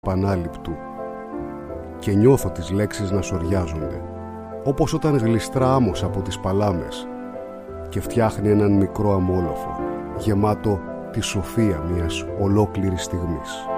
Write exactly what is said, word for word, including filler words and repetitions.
επανάληπτου και νιώθω τις λέξεις να σωριάζονται, όπως όταν γλιστρά άμμος από τις παλάμες και φτιάχνει έναν μικρό αμόλοφο γεμάτο τη σοφία μιας ολόκληρης στιγμής.